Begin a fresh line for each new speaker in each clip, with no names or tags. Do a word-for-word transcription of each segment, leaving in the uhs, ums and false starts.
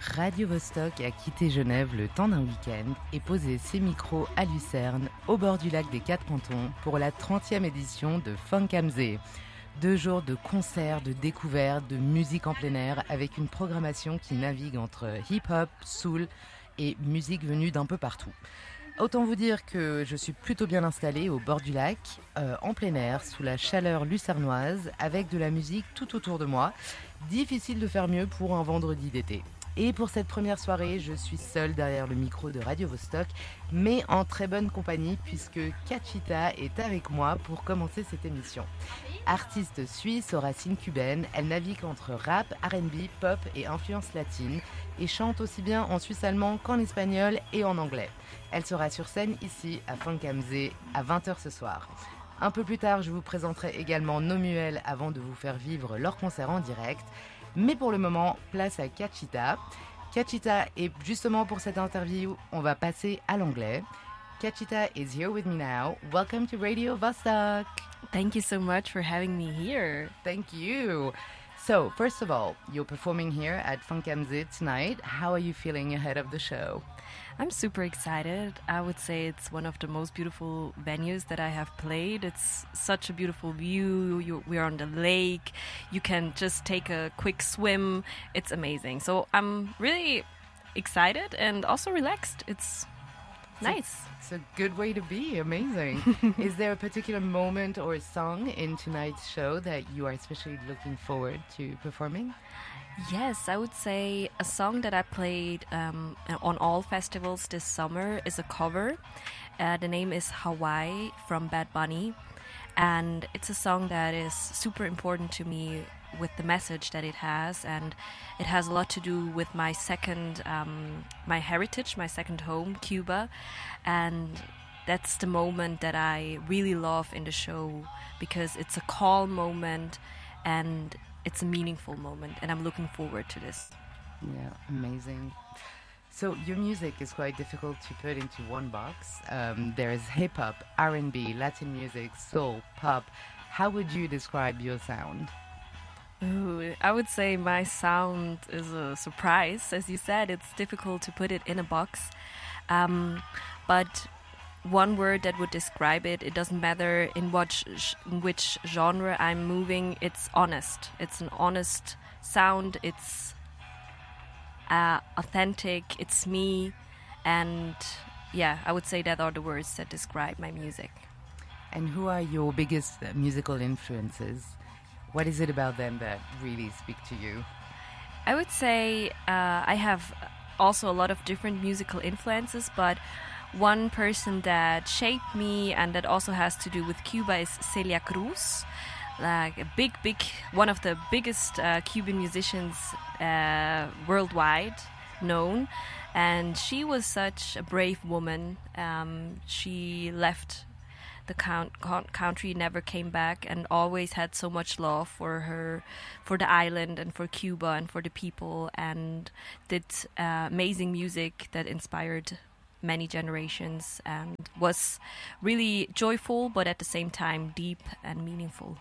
Radio Vostok a quitté Genève le temps d'un week-end et posé ses micros à Lucerne, au bord du lac des Quatre Cantons, pour la trentième édition de Funk am See. Deux jours de concerts, de découvertes, de musique en plein air, avec une programmation qui navigue entre hip-hop, soul et musique venue d'un peu partout. Autant vous dire que je suis plutôt bien installée au bord du lac, euh, en plein air, sous la chaleur lucernoise, avec de la musique tout autour de moi. Difficile de faire mieux pour un vendredi d'été. Et pour cette première soirée, je suis seule derrière le micro de Radio Vostok, mais en très bonne compagnie puisque Kachita est avec moi pour commencer cette émission. Artiste suisse aux racines cubaines, elle navigue entre rap, R and B, pop et influence latine et chante aussi bien en suisse allemand qu'en espagnol et en anglais. Elle sera sur scène ici à Funk am See à vingt heures ce soir. Un peu plus tard, je vous présenterai également Nomuel avant de vous faire vivre leur concert en direct. Mais pour le moment, place à Kachita. Kachita, et justement pour cette interview, on va passer à l'anglais. Kachita is here with me now. Welcome to Radio Vostok.
Thank you so much for having me here.
Thank you. So, first of all, you're performing here at Funk am See tonight. How are you feeling ahead of the show?
I'm super excited. I would say it's one of the most beautiful venues that I have played. It's such a beautiful view. You, we're on the lake. You can just take a quick swim. It's amazing. So I'm really excited and also relaxed. It's nice.
It's a good way to be. Amazing. Is there a particular moment or song in tonight's show that you are especially looking forward to performing?
Yes, I would say a song that I played um, on all festivals this summer is a cover. Uh, the name is Hawaii from Bad Bunny. And it's a song that is super important to me with the message that it has. And it has a lot to do with my second, um, my heritage, my second home, Cuba. And that's the moment that I really love in the show because it's a calm moment and it's a meaningful moment, and I'm looking forward to this.
Yeah, amazing. So your music is quite difficult to put into one box. Um, there is hip-hop, R and B, Latin music, soul, pop. How would you describe your sound?
Ooh, I would say my sound is a surprise. As you said, it's difficult to put it in a box. Um, but one word that would describe it, it doesn't matter in what sh- in which genre I'm moving, it's honest. It's an honest sound, it's uh, authentic, it's me, and yeah, I would say that are the words that describe my music.
And who are your biggest uh, musical influences? What is it about them that really speak to you?
I would say uh, I have also a lot of different musical influences, but one person that shaped me and that also has to do with Cuba is Celia Cruz, like a big, big, one of the biggest uh, Cuban musicians uh, worldwide known. And she was such a brave woman. Um, she left the count, country, never came back, and always had so much love for her, for the island and for Cuba and for the people, and did uh, amazing music that inspired many generations and was really joyful but at the same time deep and meaningful.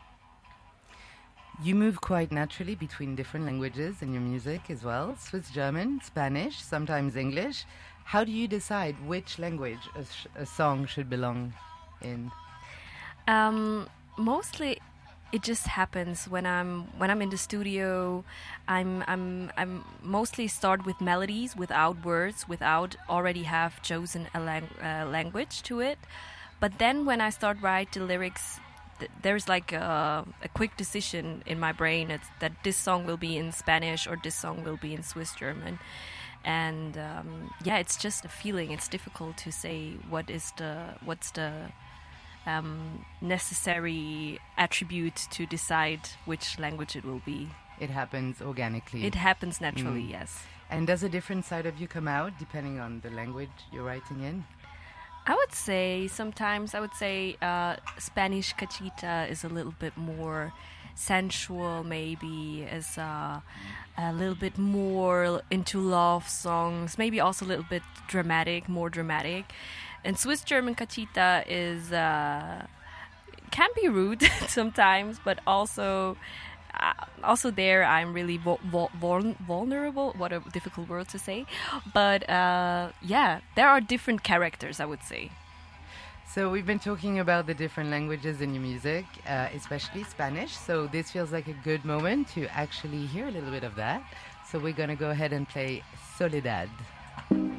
You move quite naturally between different languages in your music as well. Swiss German, Spanish, sometimes English. How do you decide which language a, sh- a song should belong in?
Um, mostly it just happens when I'm when I'm in the studio. I'm I'm I'm mostly start with melodies without words, without already have chosen a lang- uh, language to it. But then when I start write the lyrics, th- there's like a, a quick decision in my brain it's, that this song will be in Spanish or this song will be in Swiss German. And um, yeah, it's just a feeling. It's difficult to say what is the what's the Um, necessary attribute to decide which language it will be.
It happens organically.
It happens naturally,
Mm.
yes.
And does a different side of you come out depending on the language you're writing in?
I would say sometimes, I would say uh, Spanish Cachita is a little bit more sensual, maybe, is uh, a little bit more into love songs, maybe also a little bit dramatic, more dramatic. And Swiss German Cachita is uh, can be rude sometimes, but also uh, also there I'm really vul- vul- vul- vulnerable. What a difficult word to say. But uh, yeah, there are different characters, I would say.
So we've been talking about the different languages in your music, uh, especially Spanish. So this feels like a good moment to actually hear a little bit of that. So we're going to go ahead and play Soledad.